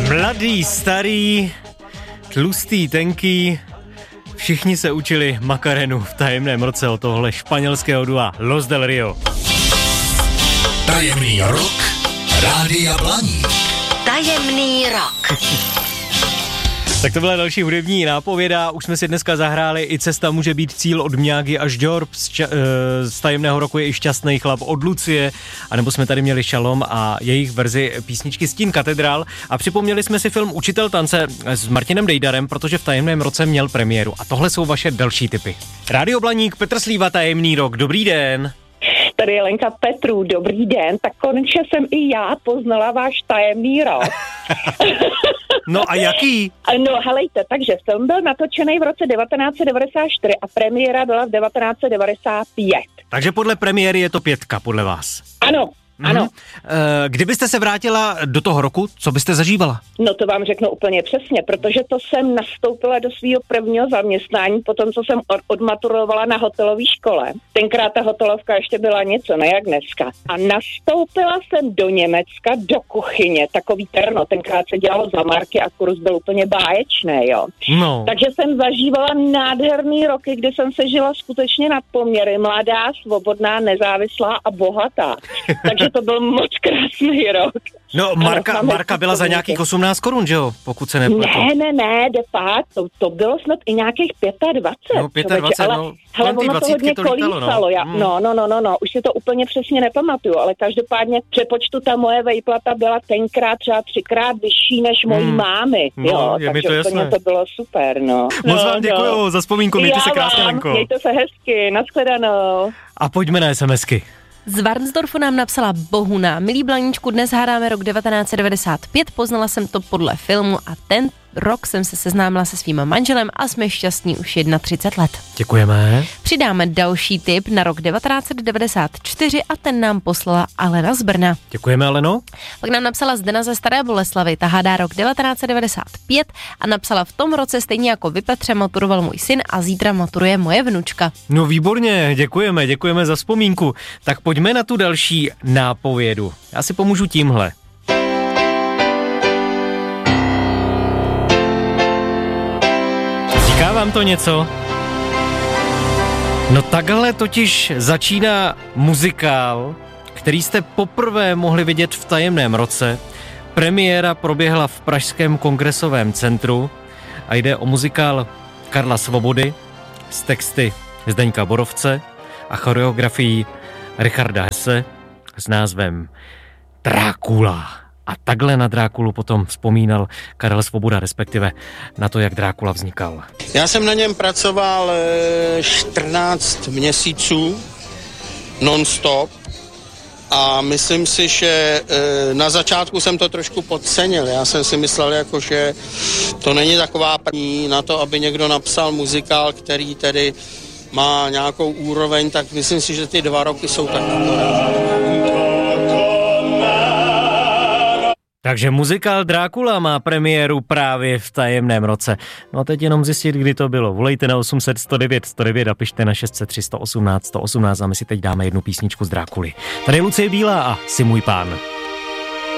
Mladý, starý, tlustý, tenký, všichni se učili Macarenu v tajemném roce od tohle španělského dua Los del Rio. Tajemný rok Rádia Blaník. Tajemný rok. Tak to byla další hudební nápověda. Už jsme si dneska zahráli i Cesta může být cíl od Miyagi až Jorb. Z tajemného roku je i Šťastný chlap od Lucie. A nebo jsme tady měli Šalom a jejich verzi písničky Stín katedrál. A připomněli jsme si film Učitel tance s Martinem Dejdarem, protože v tajemném roce měl premiéru. A tohle jsou vaše další tipy. Rádio Blaník, Petr Slíva, Tajemný rok. Dobrý den. Tady je Lenka Petru, dobrý den, tak konečně jsem i já poznala váš tajemný rok. No a jaký? No helejte, takže film byl natočený v roce 1994 a premiéra byla v 1995. Takže podle premiéry je to 5, podle vás. Ano. Ano. Kdybyste se vrátila do toho roku, co byste zažívala? No to vám řeknu úplně přesně, protože to jsem nastoupila do svého prvního zaměstnání, potom co jsem odmaturovala na hotelové škole. Tenkrát ta hotelovka ještě byla něco, ne jak dneska. A nastoupila jsem do Německa, do kuchyně, takový terno, tenkrát se dělalo za marky a kurz byl úplně báječný, jo. No. Takže jsem zažívala nádherný roky, kdy jsem se žila skutečně nad poměry, mladá, svobodná, nezávislá a bohatá. Takže to byl moc krásný rok. No, Marka byla za nějakých 18 korun, že jo? Pokud se nepletu. Ne, de facto, to bylo snad i nějakých 25. No, 25, ale, no. hele, ono to hodně kolísalo, no. Už si to úplně přesně nepamatuju, ale každopádně přepočtu ta moje vejplata byla tenkrát třeba 3krát vyšší než mojí mámy, no, jo, je mi to takže úplně to bylo super, no. Moc vám děkuju za vzpomínku, mějte se krásně, Lenko. Mějte se hezky, nashledanou. A pojďme na SMSky. Z Varnsdorfu nám napsala Bohuna. Milí Blaníčku, dnes hádáme rok 1995, poznala jsem to podle filmu a ten rok jsem se seznámila se svým manželem a jsme šťastní už 31 let. Děkujeme. Přidáme další tip na rok 1994 a ten nám poslala Alena z Brna. Děkujeme, Aleno. Pak nám napsala Zdena ze Staré Boleslavy, ta hádá rok 1995 a napsala v tom roce stejně jako vy, Petře, maturoval můj syn a zítra maturuje moje vnučka. No výborně, děkujeme za vzpomínku. Tak pojďme na tu další nápovědu. Já si pomůžu tímhle. Říká vám to něco? No takhle totiž začíná muzikál, který jste poprvé mohli vidět v tajemném roce. Premiéra proběhla v Pražském kongresovém centru a jde o muzikál Karla Svobody s texty Zdeňka Borovce a choreografií Richarda Hesse s názvem Drákula. A takhle na Drákulu potom vzpomínal Karel Svoboda, respektive na to, jak Drákula vznikal. Já jsem na něm pracoval 14 měsíců non-stop a myslím si, že na začátku jsem to trošku podcenil. Já jsem si myslel, jako, že to není taková první na to, aby někdo napsal muzikál, který tedy má nějakou úroveň, tak myslím si, že ty 2 roky jsou tak Takže muzikál Drákula má premiéru právě v tajemném roce. No a teď jenom zjistit, kdy to bylo. Volejte na 800 109 109 a pište na 600 318 118 a my si teď dáme jednu písničku z Drákuly. Tady je Lucie Bílá a Jsi můj pán.